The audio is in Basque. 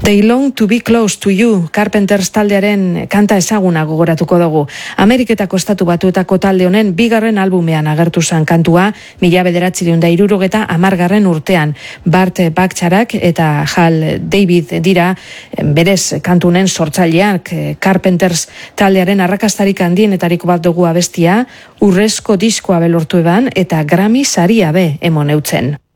They long to be close to you, Carpenters taldearen kanta ezaguna gogoratuko dugu. Ameriketako estatu batuetako talde honen bigarren albumean agertu zen kantua, 1970 urtean. Bart Bacharach eta Hal David dira berez kantunen sortzaileak. Carpenters taldearen arrakastarik handienetariko bat dugu abestia, urrezko diskoa belortu eban eta Grammy saria be emon eutzen.